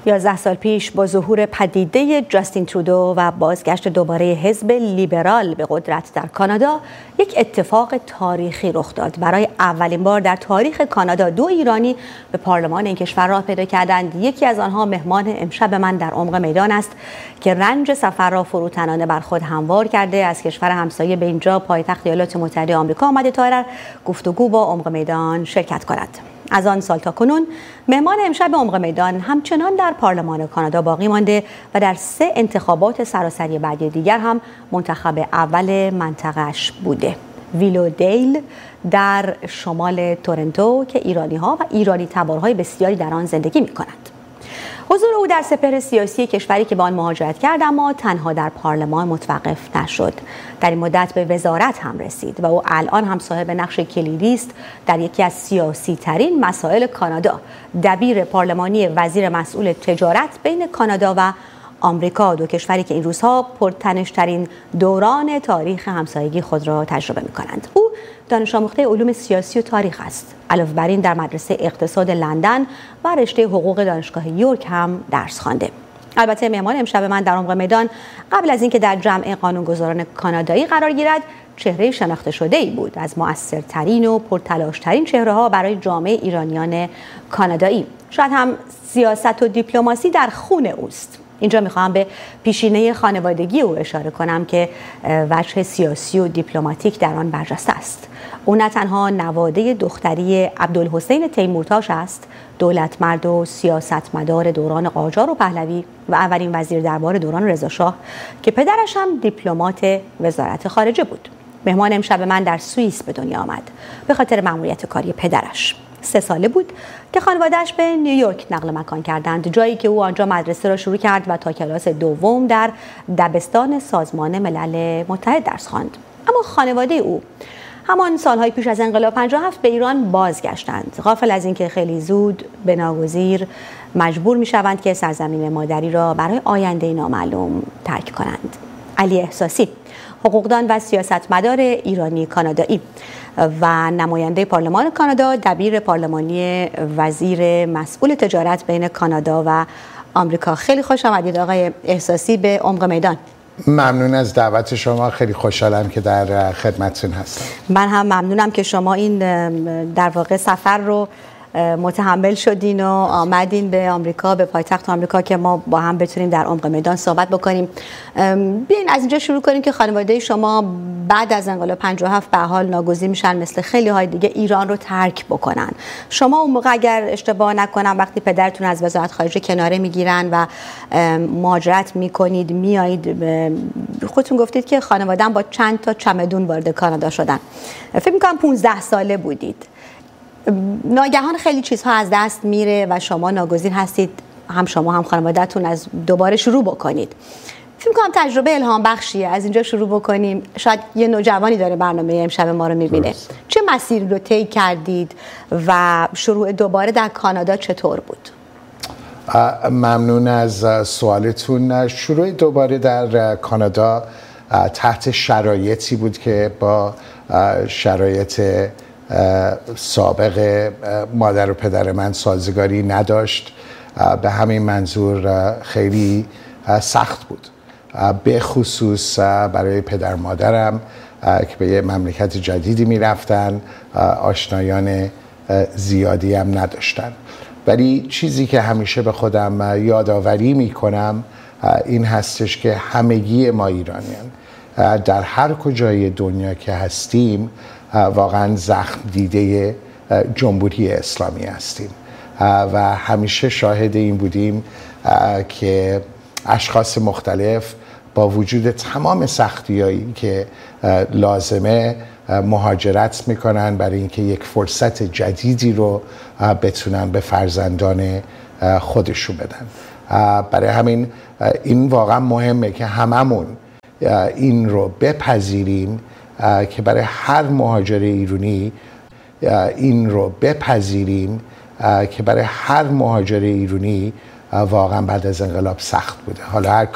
11 سال پیش با ظهور پدیده جاستین ترودو و بازگشت دوباره حزب لیبرال به قدرت در کانادا یک اتفاق تاریخی رخ داد. برای اولین بار در تاریخ کانادا 2 ایرانی به پارلمان این کشور راه پیدا کردند. یکی از آنها مهمان امشب من در عمق میدان است که رنج سفر را فروتنانه بر خود هموار کرده. از کشور همسایه به اینجا پایتخت ایالات متحده آمریکا آمده تا در گفتگو با عمق میدان شرکت کند. از آن سال تا کنون مهمان امشب عمق میدان همچنان در پارلمان کانادا باقی مانده و در 3 انتخابات سراسری بعدی دیگر هم منتخب اول منطقه‌اش بوده. ویلودیل در شمال تورنتو که ایرانی‌ها و ایرانی تبارهای بسیاری در آن زندگی می‌کنند. حضور او در سپهر سیاسی کشوری که به آن مهاجرت کرد اما تنها در پارلمان متوقف نشد. در این مدت به وزارت هم رسید و او الان هم صاحب نقش کلیدی است در یکی از سیاسی ترین مسائل کانادا. دبیر پارلمانی وزیر مسئول تجارت بین کانادا و آمریکا، 2 کشوری که این روزها پرتنش‌ترین دوران تاریخ همسایگی خود را تجربه می‌کنند. او دانش آموخته علوم سیاسی و تاریخ است. علاوه بر این در مدرسه اقتصاد لندن و رشته حقوق دانشگاه یورک هم درس خوانده. البته مهمان امشب من در عمق میدان قبل از اینکه در جمع قانونگذاران کانادایی قرار گیرد چهره شناخته شده‌ای بود، از مؤثرترین و پرتلاش‌ترین چهره‌ها برای جامعه ایرانیان کانادایی. شاید هم سیاست و دیپلماسی در خون اوست. اینجا میخواهم به پیشینه خانوادگی او اشاره کنم که وجه سیاسی و دیپلماتیک در آن برجسته است. او نه تنها نواده دختری عبدالحسین تیمورتاش است، دولتمرد و سیاستمدار دوران قاجار و پهلوی و اولین وزیر دربار دوران رضاشاه که پدرش هم دیپلمات وزارت خارجه بود. مهمان امشب من در سوئیس به دنیا آمد به خاطر مأموریت کاری پدرش. 3 ساله بود که خانواده‌اش به نیویورک نقل مکان کردند، جایی که او آنجا مدرسه را شروع کرد و تا کلاس دوم در دبستان سازمان ملل متحد درس خواند. اما خانواده او همان سالهای پیش از انقلاب 57 به ایران بازگشتند، غافل از اینکه خیلی زود به ناگزیر مجبور می‌شوند که سرزمین مادری را برای آینده نامعلوم ترک کنند. علی احساسی، حقوقدان و سیاستمدار ایرانی کانادایی و نماینده پارلمان کانادا، دبیر پارلمانی وزیر مسئول تجارت بین کانادا و آمریکا. خیلی خوش آمدید آقای احساسی به عمق میدان. ممنون از دعوت شما، خیلی خوشحالم که در خدمتتون هستم. من هم ممنونم که شما این در واقع سفر رو متحمل شدین و آمدین به آمریکا، به پایتخت آمریکا که ما با هم بتونیم در عمق میدان صحبت بکنیم. بیاین از اینجا شروع کنیم که خانواده شما بعد از انقلاب 57 به حال ناگزیر میشن مثل خیلی های دیگه ایران رو ترک بکنن. شما اون موقع اگر اشتباه نکنم وقتی پدرتون از وزارت خارجه کناره میگیرن و مهاجرت میکنید میایید، خودتون گفتید که خانواده‌ام با چند تا چمدون وارد کانادا شدن. فکر می‌کنم 15 ساله بودید. ناگهان خیلی چیزها از دست میره و شما ناگزیر هستید هم شما هم خانواده‌تون از دوباره شروع بکنید. فکر می‌کنم تجربه الهام بخشیه. از اینجا شروع بکنیم. شاید یه نوجوانی داره برنامه امشب ما رو می‌بینه. چه مسیری رو طی کردید و شروع دوباره در کانادا چطور بود؟ ممنون از سوالتون. شروع دوباره در کانادا تحت شرایطی بود که با شرایط سابق مادر و پدر من سازگاری نداشت. به همین منظور خیلی سخت بود، به خصوص برای پدر مادرم که به یه مملکت جدیدی می رفتن، آشنایان زیادی هم نداشتن. ولی چیزی که همیشه به خودم یادآوری می کنم این هستش که همگی ما ایرانیان در هر کجای دنیا که هستیم واقعا زخم دیده جمهوری اسلامی هستیم و همیشه شاهد این بودیم که اشخاص مختلف با وجود تمام سختی‌هایی که لازمه مهاجرت میکنن برای اینکه یک فرصت جدیدی رو بتونن به فرزندان خودشون بدن. برای همین این واقعا مهمه که هممون این رو بپذیریم که برای هر مهاجر ایرانی واقعا بعد از انقلاب سخت بوده. حالا هر